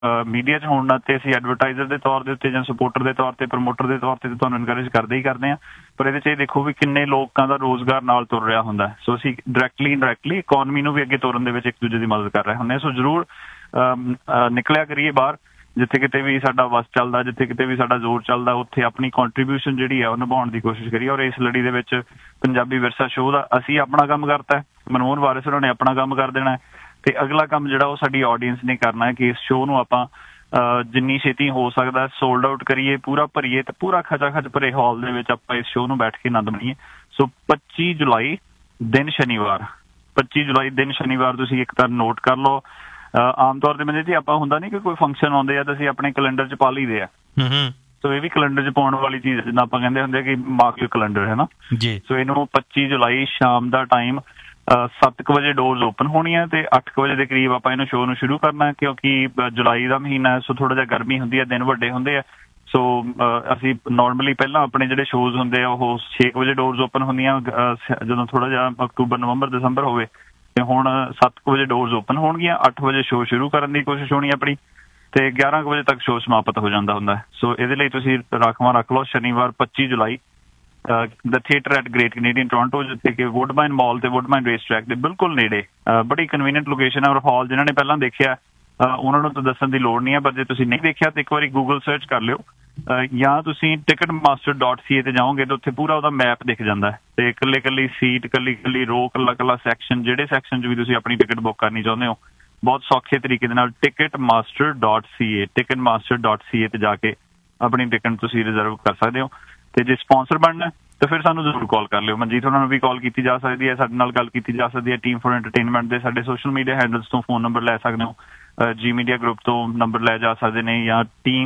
Media 'ਚ ਹੋਣ ਨਾਤੇ ਅਸੀਂ ਐਡਵਰਟਾਈਜ਼ਰ ਦੇ ਤੌਰ ਦੇ ਉੱਤੇ ਜਾਂ ਸਪੋਰਟਰ ਦੇ ਤੌਰ 'ਤੇ ਪ੍ਰਮੋਟਰ ਦੇ ਤੌਰ 'ਤੇ ਤੁਹਾਨੂੰ ਇਨਕਰੇਜ ਕਰਦੇ ਹੀ ਕਰਦੇ ਹਾਂ, ਪਰ ਇਹਦੇ 'ਚ ਇਹ ਦੇਖੋ ਵੀ ਕਿੰਨੇ ਲੋਕਾਂ ਦਾ ਰੋਜ਼ਗਾਰ ਨਾਲ ਤੁਰ ਰਿਹਾ ਹੁੰਦਾ। ਸੋ ਅਸੀਂ ਡਾਇਰੈਕਟਲੀ ਇਨਡਾਇਰੈਕਟਲੀ ਇਕੋਨਮੀ ਨੂੰ ਵੀ ਅੱਗੇ ਤੋਰਨ ਦੇ ਵਿੱਚ ਇੱਕ ਦੂਜੇ ਦੀ ਮਦਦ ਕਰ ਰਹੇ ਹੁੰਦੇ ਹਾਂ। ਸੋ ਜ਼ਰੂਰ ਨਿਕਲਿਆ ਕਰੀਏ ਬਾਹਰ, ਜਿੱਥੇ ਕਿਤੇ ਵੀ ਸਾਡਾ ਵਸ ਚੱਲਦਾ, ਜਿੱਥੇ ਕਿਤੇ ਵੀ ਸਾਡਾ ਜ਼ੋਰ ਚੱਲਦਾ, ਉੱਥੇ ਆਪਣੀ ਕੰਟਰੀਬਿਊਸ਼ਨ ਜਿਹੜੀ ਹੈ ਉਹ ਨਿਭਾਉਣ ਦੀ ਕੋਸ਼ਿਸ਼ ਕਰੀਏ। ਔਰ ਇਸ ਲੜੀ ਦੇ ਵਿੱਚ ਪੰਜਾਬੀ ਵਿਰਸਾ ਸ਼ੋਅ ਦਾ ਅਸੀਂ ਆਪਣਾ ਕੰਮ ਕਰਤਾ, ਮਨਮੋਹਨ ਵਾਰਿਸ ਹੋਰਾਂ ਨੇ ਆਪਣਾ ਕੰਮ ਕਰ ਦੇਣਾ, ਤੇ ਅਗਲਾ ਕੰਮ ਜਿਹੜਾ ਉਹ ਸਾਡੀ ਆਡੀਅנס ਨੇ ਕਰਨਾ ਹੈ ਕਿ ਇਸ ਸ਼ੋਅ ਨੂੰ ਆਪਾਂ ਜਿੰਨੀ ਛੇਤੀ ਹੋ ਸਕਦਾ ਸੋਲਡ ਆਊਟ ਕਰੀਏ, ਪੂਰਾ ਭਰੀਏ, ਤੇ ਪੂਰਾ ਖਚਾ ਖਚ ਭਰੇ ਹਾਲ ਦੇ ਵਿੱਚ ਆਪਾਂ ਇਸ ਸ਼ੋਅ ਨੂੰ ਬੈਠ ਕੇ ਆਨੰਦ ਮਾਣੀਏ। ਸੋ 25 ਜੁਲਾਈ ਦਿਨ ਸ਼ਨੀਵਾਰ, 25 ਜੁਲਾਈ ਦਿਨ ਸ਼ਨੀਵਾਰ ਤੁਸੀਂ ਇੱਕ ਤਾਂ ਨੋਟ ਕਰ ਲਓ। ਆਮ ਤੌਰ ਤੇ ਮੈਨੂੰ ਜੀ ਆਪਾਂ ਹੁੰਦਾ ਨਹੀਂ ਕਿ ਕੋਈ ਫੰਕਸ਼ਨ ਆਉਂਦੇ ਆ ਤਾਂ ਅਸੀਂ ਆਪਣੇ ਕੈਲੰਡਰ 'ਚ ਪਾ ਲਈਦੇ ਆ, ਸੋ ਇਹ ਵੀ ਕੈਲੰਡਰ 'ਚ ਪਾਉਣ ਵਾਲੀ ਚੀਜ਼, ਜਿੱਦਾਂ ਆਪਾਂ ਕਹਿੰਦੇ ਹੁੰਦੇ ਕਿ ਮਾਰਕ ਯੂਰ ਕੈਲੰਡਰ, ਹੈ ਨਾ ਜੀ। ਸੋ ਇਹਨੂੰ 25 ਜੁਲਾਈ ਸ਼ਾਮ ਦਾ ਟਾਈਮ 7 ਵਜੇ ਡੋਰਸ ਓਪਨ ਹੋਣੀਆਂ ਤੇ 8 ਵਜੇ ਦੇ ਕਰੀਬ ਆਪਾਂ ਇਹਨੂੰ ਸ਼ੋਅ ਨੂੰ ਸ਼ੁਰੂ ਕਰਨਾ, ਕਿਉਂਕਿ ਜੁਲਾਈ ਦਾ ਮਹੀਨਾ ਸੋ ਥੋੜਾ ਜਿਹਾ ਗਰਮੀ ਹੁੰਦੀ ਹੈ, ਦਿਨ ਵੱਡੇ ਹੁੰਦੇ ਆ। ਸੋ ਅਸੀਂ ਨਾਰਮਲੀ ਪਹਿਲਾਂ ਆਪਣੇ ਜਿਹੜੇ ਸ਼ੋਜ਼ ਹੁੰਦੇ ਆ ਉਹ 6 ਵਜੇ ਡੋਰਸ ਓਪਨ ਹੁੰਦੀਆਂ ਜਦੋਂ ਥੋੜਾ ਜਿਹਾ ਅਕਤੂਬਰ, ਨਵੰਬਰ, ਦਸੰਬਰ ਹੋਵੇ, ਤੇ ਹੁਣ 7 ਵਜੇ ਡੋਰਸ ਓਪਨ ਹੋਣਗੀਆਂ। 8 ਵਜੇ ਸ਼ੋਅ ਸ਼ੁਰੂ ਕਰਨ ਦੀ ਕੋਸ਼ਿਸ਼ ਹੋਣੀ ਆਪਣੀ, ਤੇ 11 ਵਜੇ ਤੱਕ ਸ਼ੋਅ ਸਮਾਪਤ ਹੋ ਜਾਂਦਾ ਹੁੰਦਾ। ਸੋ ਇਹਦੇ ਲਈ ਤੁਸੀਂ ਰਾਖਵਾਂ ਰੱਖ ਲਓ ਸ਼ਨੀਵਾਰ 25 ਜੁਲਾਈ ਦ theatre at great Canadian Toronto, ਜਿੱਥੇ ਕਿ ਵੁੱਡਬਾਈਨ ਮਾਲ ਤੇ ਵੁੱਡਬਾਈਨ ਰੇਸ ਟਰੈਕ ਦੇ ਬਿਲਕੁਲ ਨੇੜੇ, ਬੜੀ ਕਨਵੀਨੀਅੰਟ ਲੋਕੇਸ਼ਨ ਹੈ। ਔਰ ਹਾਲ ਜਿਨ੍ਹਾਂ ਨੇ ਪਹਿਲਾਂ ਦੇਖਿਆ ਉਹਨਾਂ ਨੂੰ ਤਾਂ ਦੱਸਣ ਦੀ ਲੋੜ ਨਹੀਂ ਹੈ, ਪਰ ਜੇ ਤੁਸੀਂ ਨਹੀਂ ਦੇਖਿਆ ਤਾਂ ਇੱਕ ਵਾਰੀ ਗੂਗਲ ਸਰਚ ਕਰ ਲਿਓ, ਜਾਂ ਤੁਸੀਂ ticketmaster.ca ਤੇ ਜਾਓਗੇ ਤਾਂ ਉੱਥੇ ਪੂਰਾ ਉਹਦਾ ਮੈਪ ਦਿਖ ਜਾਂਦਾ ਹੈ, ਤੇ ਇਕੱਲੇ ਇਕੱਲੀ ਸੀਟ, ਇਕੱਲੀ ਰੋ, ਇਕੱਲਾ ਸੈਕਸ਼ਨ, ਜਿਹੜੇ ਸੈਕਸ਼ਨ 'ਚ ਵੀ ਤੁਸੀਂ ਆਪਣੀ ਟਿਕਟ ਬੁੱਕ ਕਰਨੀ ਚਾਹੁੰਦੇ ਹੋ, ਬਹੁਤ ਸੌਖੇ ਤਰੀਕੇ ਦੇ ਨਾਲ ticketmaster.ca ਤੇ ਜਾ ਕੇ ਆਪਣੀ ਟਿਕਟ ਤੁਸੀਂ ਰਿਜ਼ਰਵ ਕਰ ਸਕਦੇ ਹੋ। ਤੇ ਜੇ ਸਪਾਂਸਰ ਬਣਨਾ ਤਾਂ ਫਿਰ ਸਾਨੂੰ ਜ਼ਰੂਰ ਕਾਲ ਕਰ ਲਿਓ। ਮਨਜੀਤ ਉਹਨਾਂ ਨੂੰ ਵੀ ਕਾਲ ਕੀਤੀ ਜਾ ਸਕਦੀ ਹੈ, ਸਾਡੇ ਨਾਲ ਗੱਲ ਕੀਤੀ ਜਾ ਸਕਦੀ ਹੈ। ਟੀਮ ਫੋਰ ਐਂਟਰਟੇਨਮੈਂਟ ਦੇ ਸਾਡੇ ਸੋਸ਼ਲ ਮੀਡੀਆ ਹੈਂਡਲਸ ਤੋਂ ਫੋਨ ਨੰਬਰ ਲੈ ਸਕਦੇ ਹੋ, ਜੀ ਮੀਡੀਆ ਗਰੁੱਪ ਤੋਂ ਨੰਬਰ ਲੈ ਜਾ ਸਕਦੇ ਨੇ, ਜਾਂ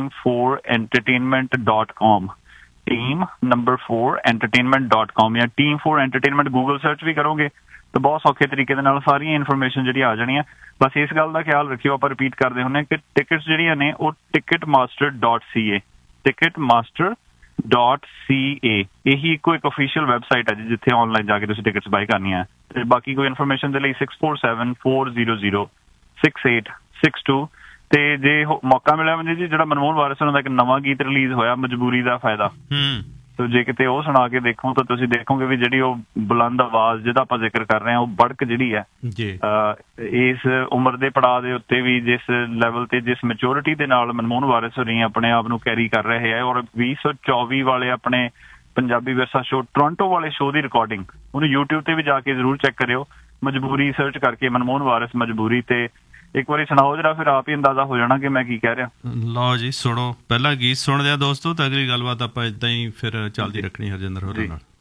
team4entertainment.com, team number 4entertainment.com, ਜਾਂ team 4 entertainment ਗੂਗਲ ਸਰਚ ਵੀ ਕਰੋਗੇ ਤਾਂ ਬਹੁਤ ਸੌਖੇ ਤਰੀਕੇ ਦੇ ਨਾਲ ਸਾਰੀਆਂ ਇਨਫੋਰਮੇਸ਼ਨ ਜਿਹੜੀਆਂ ਆ ਜਾਣੀਆਂ। ਬਸ ਇਸ ਗੱਲ ਦਾ ਖਿਆਲ ਰੱਖਿਓ, ਆਪਾਂ ਰਿਪੀਟ ਕਰਦੇ ਹੁੰਦੇ ਕਿ ਟਿਕਟਸ ਜਿਹੜੀਆਂ ਨੇ ਉਹ ticketmaster.ca, ticketmaster.ca ਇਹੀ ਇੱਕੋ ਇੱਕ ਅਫੀਸ਼ੀਅਲ ਵੈਬਸਾਈਟ ਹੈ ਜੀ, ਜਿੱਥੇ ਆਨਲਾਈਨ ਜਾ ਕੇ ਤੁਸੀਂ ਟਿਕਟਸ ਬਾਈ ਕਰਨੀਆਂ। ਤੇ ਬਾਕੀ ਕੋਈ ਇਨਫੋਰਮੇਸ਼ਨ ਦੇ ਲਈ 6474006862। ਤੇ ਜੇ ਮੌਕਾ ਮਿਲਿਆ ਮੈਨੂੰ ਜੀ, ਜਿਹੜਾ ਮਨਮੋਹਨ ਵਾਰਿਸ ਹੋਰਾਂ ਦਾ ਇੱਕ ਨਵਾਂ ਗੀਤ ਰਿਲੀਜ਼ ਹੋਇਆ, ਮਜਬੂਰੀ ਦਾ ਫਾਇਦਾ, ਸੋ ਜੇ ਕਿਤੇ ਉਹ ਸੁਣਾ ਕੇ ਦੇਖੋ ਤਾਂ ਤੁਸੀਂ ਦੇਖੋਗੇ ਵੀ ਜਿਹੜੀ ਉਹ ਬੁਲੰਦ ਆਵਾਜ਼ ਜਿਹਦਾ ਆਪਾਂ ਜ਼ਿਕਰ ਕਰ ਰਹੇ ਹਾਂ, ਉਹ ਬੜਕ ਜਿਹੜੀ ਹੈ ਇਸ ਉਮਰ ਦੇ ਪੜਾਅ ਦੇ ਉੱਤੇ ਵੀ, ਜਿਸ ਲੈਵਲ ਤੇ, ਜਿਸ ਮੈਚੋਰਿਟੀ ਦੇ ਨਾਲ ਮਨਮੋਹਨ ਵਾਰਿਸ ਹੋਰੀ ਆਪਣੇ ਆਪ ਨੂੰ ਕੈਰੀ ਕਰ ਰਹੇ ਹੈ, ਔਰ 2024 ਵਾਲੇ ਆਪਣੇ ਪੰਜਾਬੀ ਵਿਰਸਾ ਸ਼ੋਅ ਟੋਰਾਂਟੋ ਵਾਲੇ ਸ਼ੋਅ ਦੀ ਰਿਕਾਰਡਿੰਗ ਉਹਨੂੰ YouTube ਤੇ ਵੀ ਜਾ ਕੇ ਜ਼ਰੂਰ ਚੈੱਕ ਕਰਿਓ। ਮਜਬੂਰੀ ਸਰਚ ਕਰਕੇ ਮਨਮੋਹਨ ਵਾਰਿਸ ਮਜਬੂਰੀ, ਤੇ ਇੱਕ ਵਾਰੀ ਸੁਣਾਓ ਜਰਾ, ਫਿਰ ਆਪ ਹੀ ਅੰਦਾਜ਼ਾ ਹੋ ਜਾਣਾ ਕਿ ਮੈਂ ਕੀ ਕਹਿ ਰਿਹਾ। ਲਓ ਜੀ, ਸੁਣੋ, ਪਹਿਲਾਂ ਗੀਤ ਸੁਣਦੇ ਆ ਦੋਸਤੋ, ਤਾਂ ਅਗਲੀ ਗੱਲਬਾਤ ਆਪਾਂ ਏਦਾਂ ਹੀ ਫਿਰ ਚੱਲਦੀ ਰੱਖਣੀ ਹਰਜਿੰਦਰ ਹੋਰਾਂ ਨਾਲ।